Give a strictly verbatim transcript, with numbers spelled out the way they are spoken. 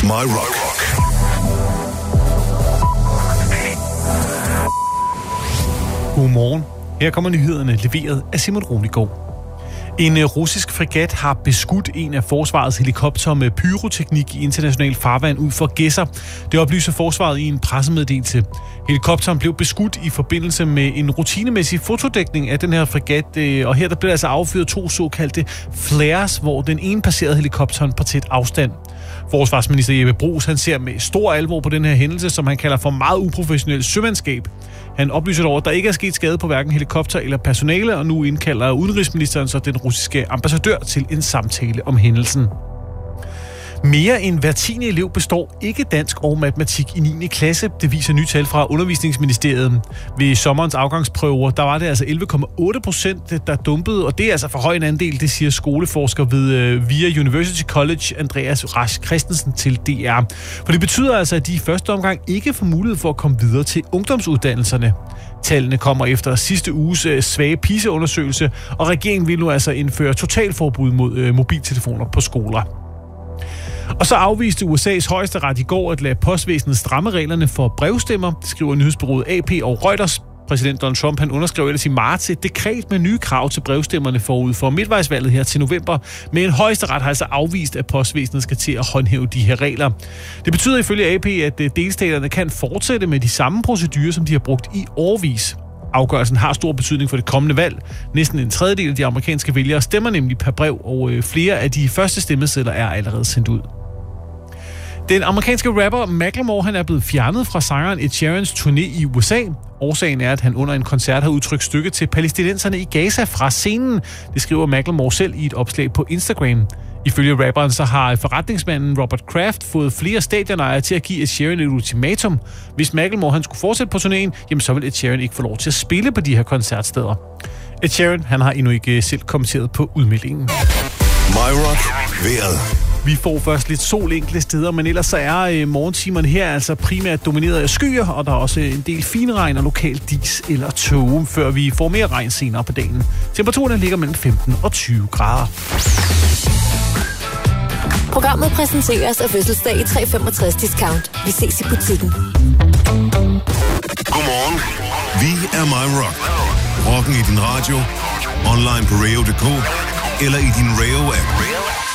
My Rock. Godmorgen. Her kommer nyhederne leveret af Simon Roligård. En russisk fregat har beskudt en af forsvarets helikopter med pyroteknik i international farvand ud for Gedser. Det oplyser forsvaret i en pressemeddelelse. Helikopteren blev beskudt i forbindelse med en rutinemæssig fotodækning af den her fregat, og her der blev altså affyret to såkaldte flares, hvor den ene passerede helikopteren på tæt afstand. Forsvarsminister Jeppe Bruus, han ser med stor alvor på den her hændelse, som han kalder for meget uprofessionelt sømandskab. Han oplyser dog, at der ikke er sket skade på hverken helikopter eller personale, og nu indkalder udenrigsministeren så den russiske ambassadør til en samtale om hændelsen. Mere end hver tiende elev består ikke dansk og matematik i niende klasse. Det viser nye tal fra Undervisningsministeriet. Ved sommerens afgangsprøver, der var det altså elleve komma otte procent, der dumpede, og det er altså for høj en andel, det siger skoleforsker ved uh, via University College, Andreas Rasch Christensen til D R. For det betyder altså, at de i første omgang ikke får mulighed for at komme videre til ungdomsuddannelserne. Tallene kommer efter sidste uges uh, svage PISA-undersøgelse, og regeringen vil nu altså indføre totalforbud mod uh, mobiltelefoner på skoler. Og så afviste U S A's højesteret i går at lade postvæsenet stramme reglerne for brevstemmer, det skriver nyhedsbureauet A P og Reuters. Præsident Donald Trump han underskrev ellers i marts et dekret med nye krav til brevstemmerne forud for midtvejsvalget her til november, men højesteret har altså afvist, at postvæsenet skal til at håndhæve de her regler. Det betyder ifølge A P, at delstaterne kan fortsætte med de samme procedurer, som de har brugt i årevis. Afgørelsen har stor betydning for det kommende valg. Næsten en tredjedel af de amerikanske vælgere stemmer nemlig per brev, og flere af de første stemmesedler er allerede sendt ud. Den amerikanske rapper Macklemore han er blevet fjernet fra sangeren Ed Sheerans turné i U S A. Årsagen er, at han under en koncert har udtrykt støtte til palæstinenserne i Gaza fra scenen. Det skriver Macklemore selv i et opslag på Instagram. Ifølge rapperen så har forretningsmanden Robert Kraft fået flere stadionejere til at give Ed Sheeran et ultimatum. Hvis Macklemore han skulle fortsætte på turnéen, jamen så vil Ed Sheeran ikke få lov til at spille på de her koncertsteder. Ed Sheeran han har endnu ikke selv kommenteret på udmeldingen. My Rock. Vejret. Vi får først lidt sol enkelte steder, men ellers så er øh, morgentimerne her altså primært domineret af skyer, og der er også en del finregn og lokal dis eller tåge, før vi får mere regn senere på dagen. Temperaturen ligger mellem femten og tyve grader. Programmet præsenteres af fødselsdag i tre femogtres discount. Vi ses i butikken. Godmorgen. Vi er My Rock. Rocken i din radio, online på radio punktum d k eller i din Radio-app.